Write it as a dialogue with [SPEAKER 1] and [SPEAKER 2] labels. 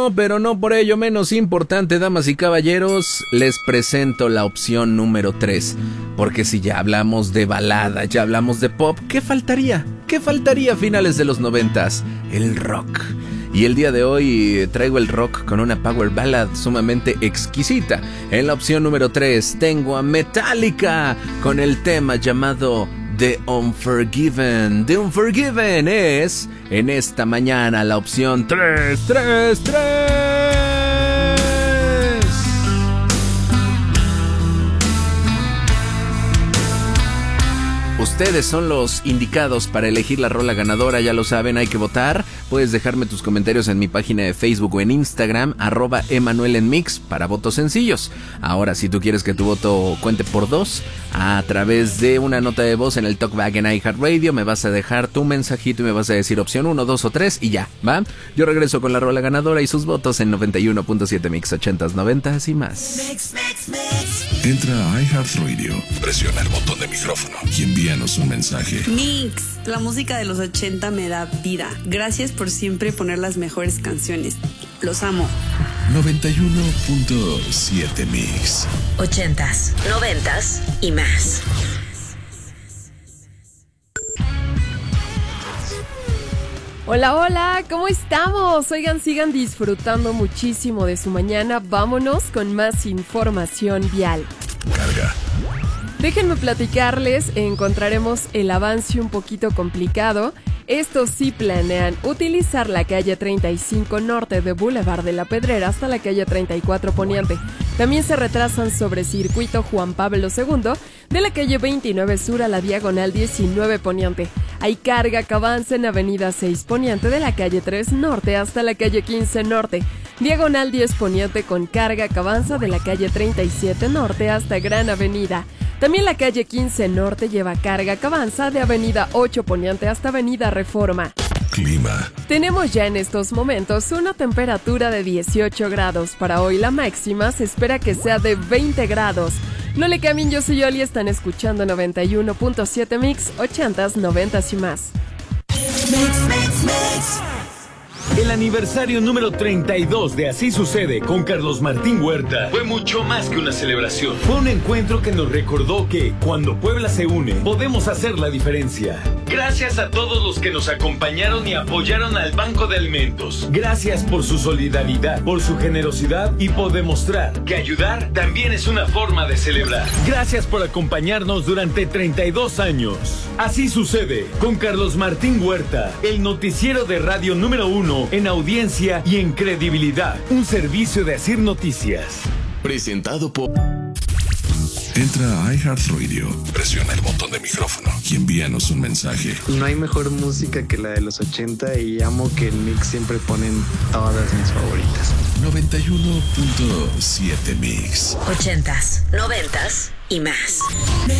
[SPEAKER 1] último, pero no por ello menos importante, damas y caballeros, les presento la opción número 3. Porque si ya hablamos de balada, ya hablamos de pop, ¿qué faltaría? ¿Qué faltaría a finales de los 90s? El rock. Y el día de hoy traigo el rock con una power ballad sumamente exquisita. En la opción número 3 tengo a Metallica con el tema llamado The Unforgiven. The Unforgiven es en esta mañana la opción 3. Ustedes son los indicados para elegir la rola ganadora, ya lo saben, hay que votar. Puedes dejarme tus comentarios en mi página de Facebook o en Instagram, @EmanuelEnMix, para votos sencillos. Ahora, si tú quieres que tu voto cuente por 2, a través de una nota de voz en el Talkback en iHeartRadio, me vas a dejar tu mensajito y me vas a decir opción 1, 2 o 3 y ya, ¿va? Yo regreso con la rola ganadora y sus votos en 91.7 Mix 80s, 90s y más.
[SPEAKER 2] Entra a iHeartRadio, presiona el botón de micrófono y envíanos un mensaje.
[SPEAKER 3] Mix, la música de los 80 me da vida. Gracias por siempre poner las mejores canciones. Los amo.
[SPEAKER 2] 91.7 Mix.
[SPEAKER 4] 80s, 90s y más.
[SPEAKER 5] Hola, hola, ¿cómo estamos? Oigan, sigan disfrutando muchísimo de su mañana. Vámonos con más información vial.
[SPEAKER 2] Carga.
[SPEAKER 5] Déjenme platicarles, encontraremos el avance un poquito complicado. Estos sí planean utilizar la calle 35 Norte de Boulevard de la Pedrera hasta la calle 34 Poniente. También se retrasan sobre Circuito Juan Pablo II de la calle 29 Sur a la diagonal 19 Poniente. Hay carga que avanza en avenida 6 Poniente de la calle 3 Norte hasta la calle 15 Norte. Diagonal 10 Poniente con carga que avanza de la calle 37 Norte hasta Gran Avenida. También la calle 15 Norte lleva carga que avanza de avenida 8 Poniente hasta avenida Reforma.
[SPEAKER 2] Clima.
[SPEAKER 5] Tenemos ya en estos momentos una temperatura de 18 grados. Para hoy la máxima se espera que sea de 20 grados. No le cambien, yo soy Oli, están escuchando 91.7 Mix, 80s, 90s y más.
[SPEAKER 6] El aniversario número 32 de Así Sucede con Carlos Martín Huerta fue mucho más que una celebración. Fue un encuentro que nos recordó que cuando Puebla se une, podemos hacer la diferencia. Gracias a todos los que nos acompañaron y apoyaron al Banco de Alimentos. Gracias por su solidaridad, por su generosidad y por demostrar que ayudar también es una forma de celebrar. Gracias por acompañarnos durante 32 años. Así Sucede con Carlos Martín Huerta, el noticiero de radio número 1 en audiencia y en credibilidad. Un servicio de Asir Noticias.
[SPEAKER 2] Presentado por... Entra a iHeartRadio, presiona el botón de micrófono y envíanos un mensaje.
[SPEAKER 7] No hay mejor música que la de los 80 y amo que el Mix siempre ponen todas mis favoritas.
[SPEAKER 2] 91.7 Mix.
[SPEAKER 4] 80s, 90s y más.